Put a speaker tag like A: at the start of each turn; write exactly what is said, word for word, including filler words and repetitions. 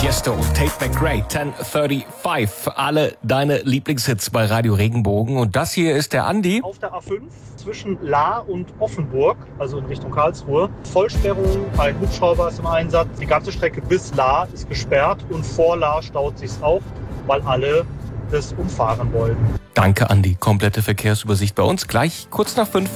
A: Tiesto, Tate McRae, zehn fünfunddreißig. Alle deine Lieblingshits bei Radio Regenbogen. Und das hier ist der Andi.
B: Auf der A fünf zwischen Lahr und Offenburg, also in Richtung Karlsruhe. Vollsperrung, ein Hubschrauber ist im Einsatz. Die ganze Strecke bis Lahr ist gesperrt und vor Lahr staut sich's auch, weil alle das umfahren wollen.
A: Danke, Andi. Komplette Verkehrsübersicht bei uns gleich kurz nach fünf.